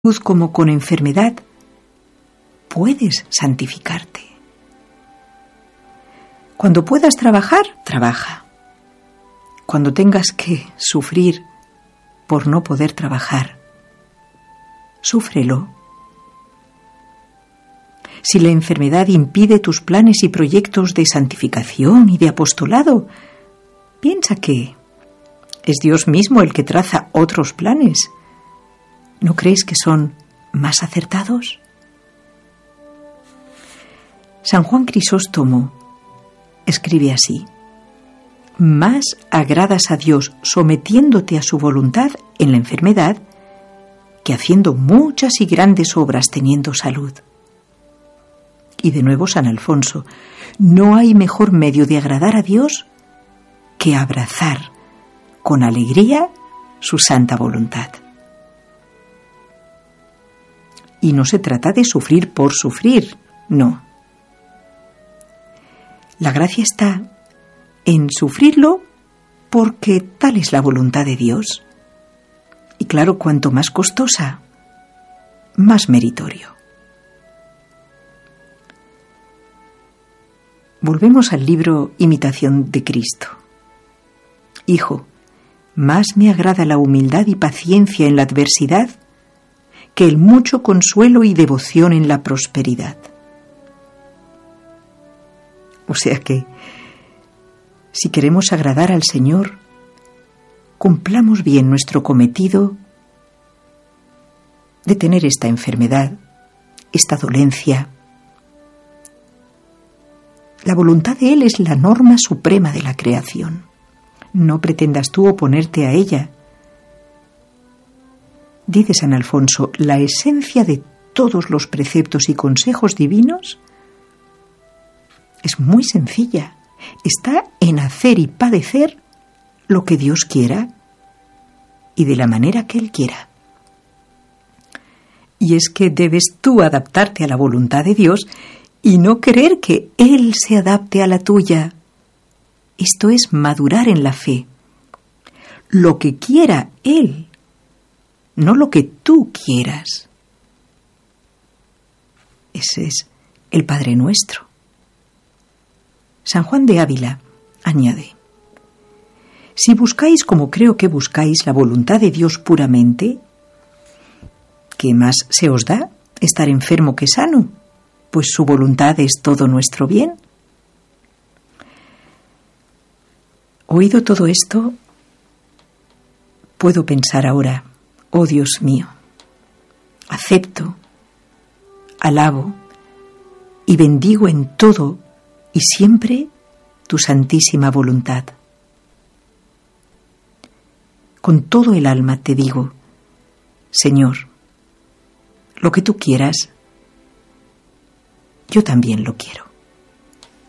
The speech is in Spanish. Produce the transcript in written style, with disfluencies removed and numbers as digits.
como con enfermedad, puedes santificarte. Cuando puedas trabajar, trabaja. Cuando tengas que sufrir por no poder trabajar, súfrelo. Si la enfermedad impide tus planes y proyectos de santificación y de apostolado, piensa que es Dios mismo el que traza otros planes. ¿No crees que son más acertados? San Juan Crisóstomo escribe así: más agradas a Dios sometiéndote a su voluntad en la enfermedad que haciendo muchas y grandes obras teniendo salud. Y de nuevo San Alfonso: no hay mejor medio de agradar a Dios que abrazar con alegría su santa voluntad. Y no se trata de sufrir por sufrir, no. La gracia está en sufrirlo porque tal es la voluntad de Dios. Y claro, cuanto más costosa, más meritorio. Volvemos al libro Imitación de Cristo. Hijo, más me agrada la humildad y paciencia en la adversidad que el mucho consuelo y devoción en la prosperidad. O sea que, si queremos agradar al Señor, cumplamos bien nuestro cometido de tener esta enfermedad, esta dolencia. La voluntad de Él es la norma suprema de la creación. No pretendas tú oponerte a ella. Dice San Alfonso: la esencia de todos los preceptos y consejos divinos es muy sencilla. Está en hacer y padecer lo que Dios quiera y de la manera que Él quiera. Y es que debes tú adaptarte a la voluntad de Dios y no querer que Él se adapte a la tuya. Esto es madurar en la fe. Lo que quiera Él, no lo que tú quieras. Ese es el Padre Nuestro. San Juan de Ávila añade: si buscáis, como creo que buscáis, la voluntad de Dios puramente, ¿qué más se os da estar enfermo que sano? Pues su voluntad es todo nuestro bien. Oído todo esto, puedo pensar ahora: oh Dios mío, acepto, alabo y bendigo en todo y siempre tu santísima voluntad. Con todo el alma te digo: Señor, lo que tú quieras, yo también lo quiero.